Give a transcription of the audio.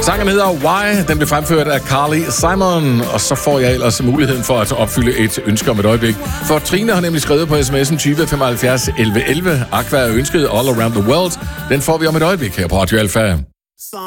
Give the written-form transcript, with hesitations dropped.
Sangen hedder Why. Den blev fremført af Carly Simon. Og så får jeg ellers muligheden for at opfylde et ønske om et øjeblik. For Trine har nemlig skrevet på sms'en 20 75 11 11. Aqua er ønsket All Around the World. Den får vi om et øjeblik her på Radio Alpha.